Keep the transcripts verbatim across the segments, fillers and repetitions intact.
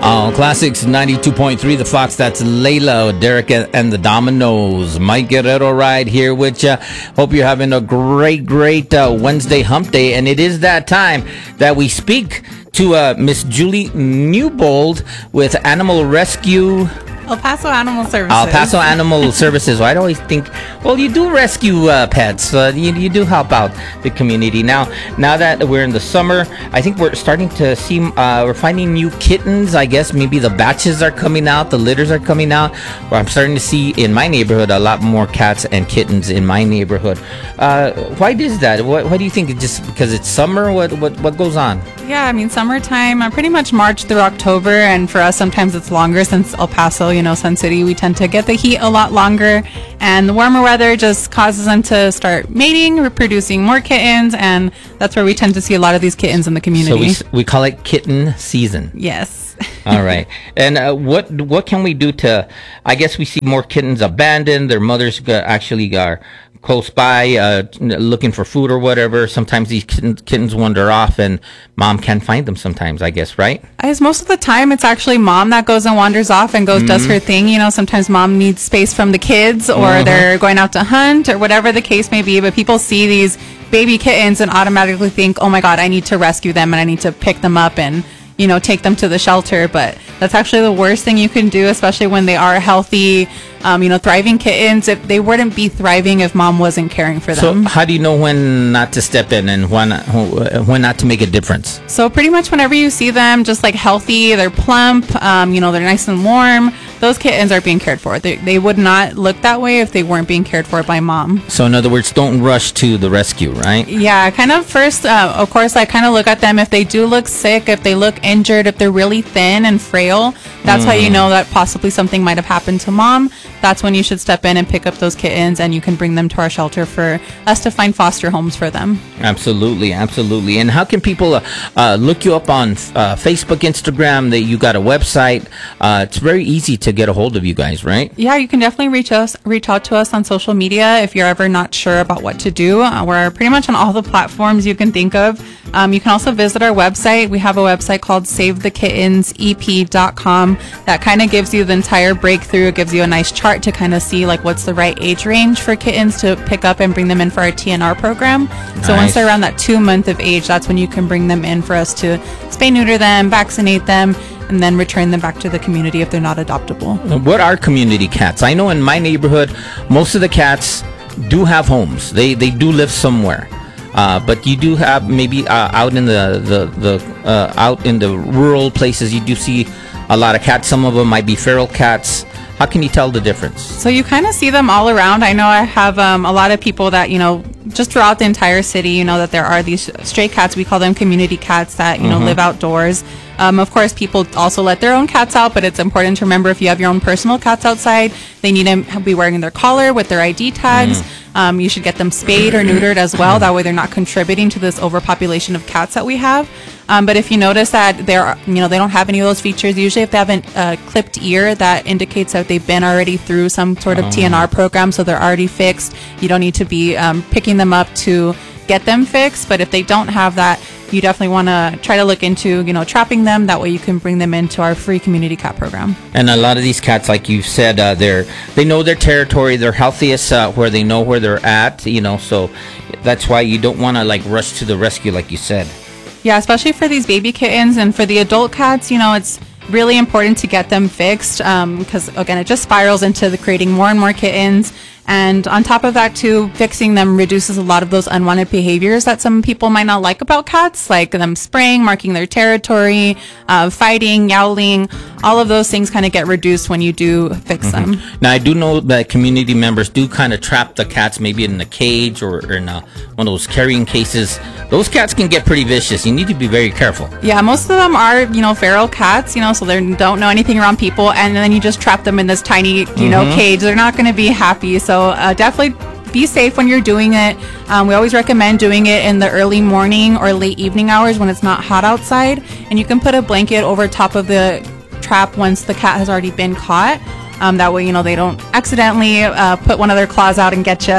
Oh, Classics ninety-two point three, The Fox. That's Layla, Derek, and the Dominoes. Mike Guerrero right here with you. Hope you're having a great, great uh, Wednesday hump day. And it is that time that we speak to uh, Miss Julie Newbold with Animal Rescue... El Paso Animal Services. El Paso Animal Services. Well, I'd always think, well, you do rescue uh, pets. Uh, you, you do help out the community. Now, now that we're in the summer, I think we're starting to see, uh, we're finding new kittens. I guess maybe the batches are coming out, the litters are coming out. Well, I'm starting to see in my neighborhood a lot more cats and kittens in my neighborhood. Uh, why is that? What, why do you think? It's just because it's summer? What, what, what goes on? Yeah, I mean, summertime, uh, pretty much March through October, and for us, sometimes it's longer since El Paso, you know, Sun City, we tend to get the heat a lot longer, and the warmer weather just causes them to start mating, reproducing more kittens, and that's where we tend to see a lot of these kittens in the community. So we, we call it kitten season. Yes. All right. And uh, what what can we do to, I guess we see more kittens abandoned, their mothers actually are close by, uh, looking for food or whatever. Sometimes these kittens, kittens wander off and mom can't find them sometimes, I guess, right? As most of the time, it's actually mom that goes and wanders off and goes, mm-hmm. does her thing. You know, sometimes mom needs space from the kids, or mm-hmm. they're going out to hunt, or whatever the case may be. But people see these baby kittens and automatically think, oh my God, I need to rescue them and I need to pick them up and, you know, take them to the shelter. But that's actually the worst thing you can do, especially when they are healthy, um, you know, thriving kittens. If they wouldn't be thriving if mom wasn't caring for them. So how do you know when not to step in and when, when not to make a difference? So pretty much whenever you see them just like healthy, they're plump, um, you know, they're nice and warm, those kittens are being cared for. They, they would not look that way if they weren't being cared for by mom. So in other words, don't rush to the rescue, right? Yeah, kind of first, uh, of course, I kind of look at them. If they do look sick, if they look injured, if they're really thin and frail, that's mm. how you know that possibly something might have happened to mom. That's when you should step in and pick up those kittens, and you can bring them to our shelter for us to find foster homes for them. Absolutely, absolutely. And how can people uh, uh, look you up on uh, Facebook, Instagram? That you got a website. Uh, it's very easy to get a hold of you guys, right? Yeah, you can definitely reach us, reach out to us on social media if you're ever not sure about what to do. Uh, we're pretty much on all the platforms you can think of. Um, you can also visit our website. We have a website called save the kittens e p dot com that kind of gives you the entire breakthrough. It gives you a nice chart to kind of see like what's the right age range for kittens to pick up and bring them in for our T N R program. Nice. So once they're around that two month of age, that's when you can bring them in for us to spay, neuter them, vaccinate them, and then return them back to the community if they're not adoptable. What are community cats? I know in my neighborhood, most of the cats do have homes. They they do live somewhere. Uh, but you do have maybe uh, out in the the, the uh, out in the rural places, you do see a lot of cats. Some of them might be feral cats. How can you tell the difference? So you kind of see them all around. I know I have um, a lot of people that, you know, just throughout the entire city, you know, that there are these stray cats. We call them community cats that, you know, mm-hmm. live outdoors. Um, of course, people also let their own cats out, but it's important to remember if you have your own personal cats outside, they need to be wearing their collar with their I D tags. Mm. Um, you should get them spayed or neutered as well. That way they're not contributing to this overpopulation of cats that we have. Um, but if you notice that they're, you know, they don't have any of those features, usually if they have a uh, clipped ear, that indicates that they've been already through some sort of oh. T N R program, so they're already fixed. You don't need to be um, picking them up to get them fixed. But if they don't have that, you definitely want to try to look into, you know, trapping them. That way you can bring them into our free community cat program. And a lot of these cats, like you said, uh, they're they know their territory. They're healthiest uh, where they know where they're at, you know, so that's why you don't want to like rush to the rescue, like you said. Yeah, especially for these baby kittens, and for the adult cats, you know, it's really important to get them fixed um, because, again, it just spirals into the creating more and more kittens. And on top of that, too, fixing them reduces a lot of those unwanted behaviors that some people might not like about cats, like them spraying, marking their territory, uh, fighting, yowling. All of those things kind of get reduced when you do fix mm-hmm. them. Now, I do know that community members do kind of trap the cats maybe in a cage or, or in a, one of those carrying cases. Those cats can get pretty vicious. You need to be very careful. Yeah, most of them are, you know, feral cats, you know, so they don't know anything around people. And then you just trap them in this tiny, you mm-hmm. know, cage. They're not going to be happy. So So uh, definitely be safe when you're doing it. Um, we always recommend doing it in the early morning or late evening hours when it's not hot outside. And you can put a blanket over top of the trap once the cat has already been caught. Um, that way, you know, they don't accidentally uh, put one of their claws out and get you.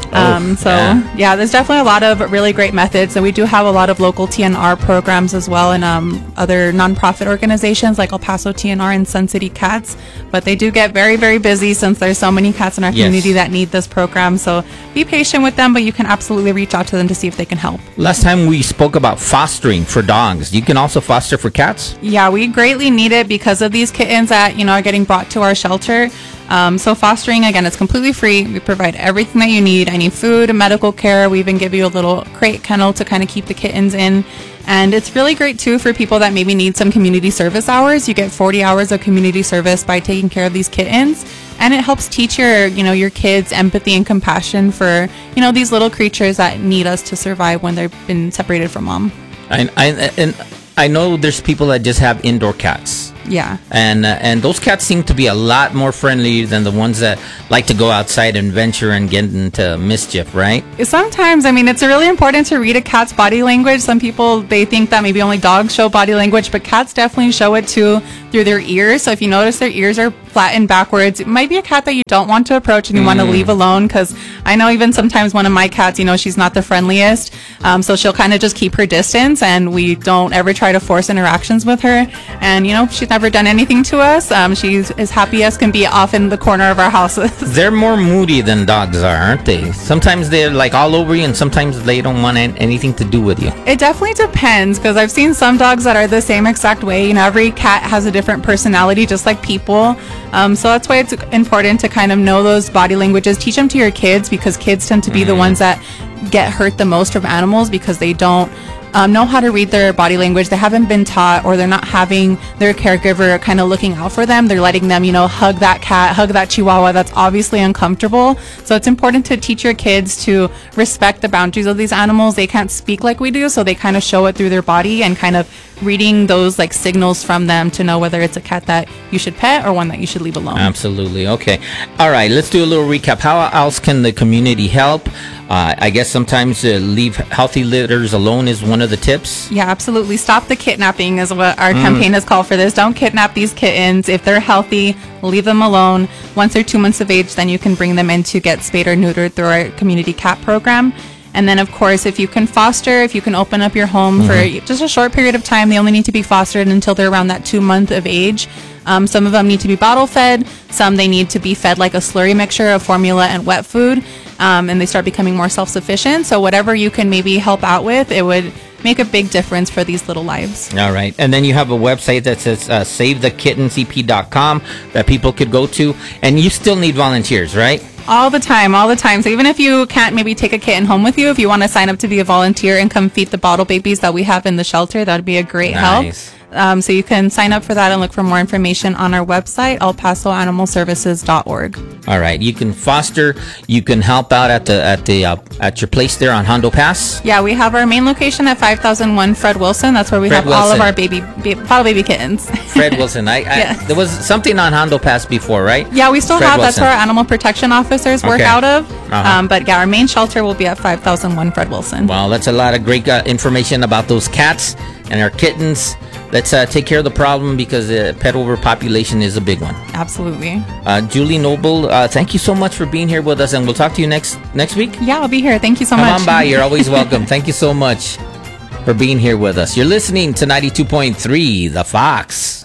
Um, so yeah. yeah, there's definitely a lot of really great methods, and we do have a lot of local T N R programs as well, and um, other nonprofit organizations like El Paso T N R and Sun City Cats. But they do get very, very busy since there's so many cats in our Yes. community that need this program. So be patient with them, but you can absolutely reach out to them to see if they can help. Last time we spoke about fostering for dogs. You can also foster for cats? Yeah, we greatly need it because of these kittens that, you know, are getting brought to our shelter. Um, so fostering, again, it's completely free. We provide everything that you need. Any food, medical care. We even give you a little crate kennel to kind of keep the kittens in. And it's really great, too, for people that maybe need some community service hours. You get forty hours of community service by taking care of these kittens. And it helps teach your, you know, your kids empathy and compassion for, you know, these little creatures that need us to survive when they've been separated from mom. I, I, and I know there's people that just have indoor cats. Yeah. And uh, and those cats seem to be a lot more friendly than the ones that like to go outside and venture and get into mischief, right? Sometimes, I mean, it's really important to read a cat's body language. Some people, they think that maybe only dogs show body language, but cats definitely show it too through their ears. So if you notice their ears are flattened backwards, it might be a cat that you don't want to approach and you mm. want to leave alone, because I know even sometimes one of my cats, you know, she's not the friendliest. Um, so she'll kind of just keep her distance, and we don't ever try to force interactions with her. And, you know, she's never done anything to us. Um, she's as happy as can be off in the corner of our houses. They're more moody than dogs are, aren't they? Sometimes they're like all over you, and sometimes they don't want an- anything to do with you. It definitely depends, because I've seen some dogs that are the same exact way. You know, every cat has a different personality, just like people. Um, so that's why it's important to kind of know those body languages. Teach them to your kids, because kids tend to be mm. the ones that get hurt the most from animals, because they don't Um, know how to read their body language. They haven't been taught, or they're not having their caregiver kind of looking out for them. They're letting them, you know, hug that cat, hug that chihuahua. That's obviously uncomfortable. So it's important to teach your kids to respect the boundaries of these animals. They can't speak like we do, so they kind of show it through their body, and kind of reading those like signals from them to know whether it's a cat that you should pet or one that you should leave alone. Absolutely. Okay. All right. Let's do a little recap. How else can the community help? Uh, I guess sometimes uh, leave healthy litters alone is one of the tips. Yeah, absolutely. Stop the kidnapping is what our mm. campaign is called for this. Don't kidnap these kittens. If they're healthy, leave them alone. Once they're two months of age, then you can bring them in to get spayed or neutered through our community cat program. And then, of course, if you can foster, if you can open up your home mm-hmm. for just a short period of time, they only need to be fostered until they're around that two month of age. Um, some of them need to be bottle fed. Some they need to be fed like a slurry mixture of formula and wet food. Um, and they start becoming more self-sufficient. So whatever you can maybe help out with, it would make a big difference for these little lives. All right. And then you have a website that says uh, save the kittens e p dot com that people could go to. And you still need volunteers, right? All the time, all the time. So even if you can't maybe take a kitten home with you, if you want to sign up to be a volunteer and come feed the bottle babies that we have in the shelter, that would be a great nice. help. Um, so you can sign up for that and look for more information on our website, el paso animal services dot org. All right, you can foster, you can help out at the at the uh, at your place there on Hondo Pass. Yeah, we have our main location at five thousand one Fred Wilson. That's where we Fred have Wilson. all of our baby, baby bottle baby kittens. Fred Wilson. I, I yes. There was something on Hondo Pass before, right? Yeah, we still Fred have. Wilson. That's where our animal protection officers work okay. out of. Uh-huh. Um, but yeah, our main shelter will be at five thousand one Fred Wilson. Well, that's a lot of great uh, information about those cats and our kittens. Let's uh, take care of the problem, because the uh, pet overpopulation is a big one. Absolutely. Uh, Julie Noble, uh, thank you so much for being here with us, and we'll talk to you next next week. Yeah, I'll be here. Thank you so Come much. on by. You're always welcome. Thank you so much for being here with us. You're listening to ninety-two point three The Fox.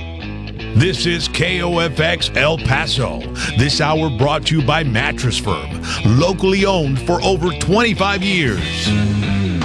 This is K O F X El Paso. This hour brought to you by Mattress Firm, locally owned for over twenty-five years.